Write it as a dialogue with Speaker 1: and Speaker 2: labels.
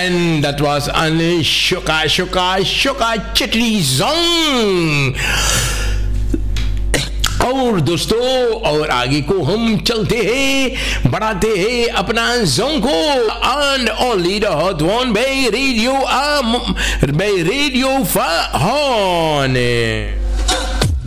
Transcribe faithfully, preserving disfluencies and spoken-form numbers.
Speaker 1: And that was an Shuka Shuka Shuka Chitty Song. और दोस्तों, और आगे को हम चलते हैं, बढ़ाते हैं अपना जोंग को. And only the hot one by Radio um, by Radio Fahon.